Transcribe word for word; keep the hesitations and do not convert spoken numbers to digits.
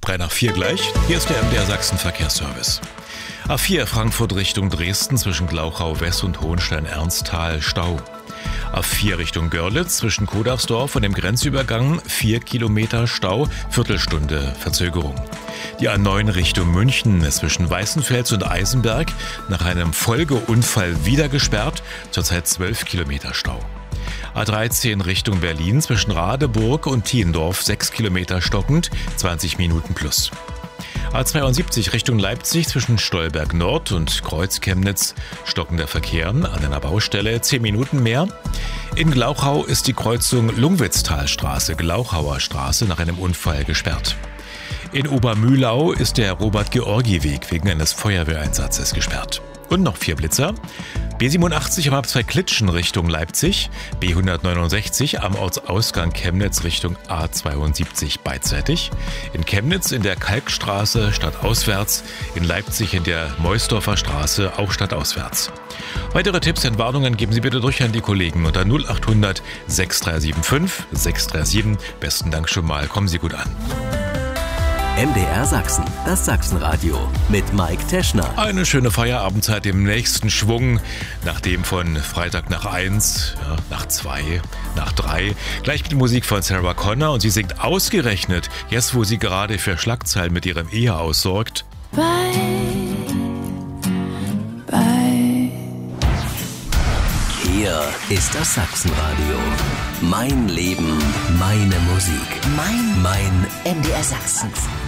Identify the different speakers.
Speaker 1: drei nach vier gleich. Hier ist der M D R Sachsen Verkehrsservice. A vier Frankfurt Richtung Dresden zwischen Glauchau-West und Hohenstein-Ernsthal Stau. A vier Richtung Görlitz zwischen Kodachsdorf und dem Grenzübergang vier Kilometer Stau, Viertelstunde Verzögerung. Die A neun Richtung München ist zwischen Weißenfels und Eisenberg nach einem Folgeunfall wieder gesperrt, zurzeit zwölf Kilometer Stau. A dreizehn Richtung Berlin zwischen Radeburg und Thiendorf sechs Kilometer stockend, zwanzig Minuten plus. A zweiundsiebzig Richtung Leipzig zwischen Stolberg Nord und Kreuz-Chemnitz stockender Verkehr an einer Baustelle, zehn Minuten mehr. In Glauchau ist die Kreuzung Lungwitztalstraße, Glauchauer Straße nach einem Unfall gesperrt. In Obermühlau ist der Robert-Georgi-Weg wegen eines Feuerwehreinsatzes gesperrt. Und noch vier Blitzer. B siebenundachtzig am Abzweig Klitschen Richtung Leipzig, B hundertneunundsechzig am Ortsausgang Chemnitz Richtung A zweiundsiebzig beidseitig, in Chemnitz in der Kalkstraße stadtauswärts, in Leipzig in der Meusdorfer Straße auch stadtauswärts. Weitere Tipps und Warnungen geben Sie bitte durch an die Kollegen unter null achthundert sechs drei sieben fünf sechs drei sieben. Besten Dank schon mal, kommen Sie gut an.
Speaker 2: M D R Sachsen, das Sachsenradio mit Mike Teschner.
Speaker 1: Eine schöne Feierabendzeit im nächsten Schwung, nachdem von Freitag nach eins, ja, nach zwei, nach drei, gleich mit Musik von Sarah Connor und sie singt ausgerechnet, jetzt wo sie gerade für Schlagzeilen mit ihrem Ehe aussorgt.
Speaker 3: Bye, bye.
Speaker 2: Hier ist das Sachsenradio. Mein Leben, meine Musik.
Speaker 4: Mein
Speaker 2: Mein
Speaker 4: M D R Sachsen.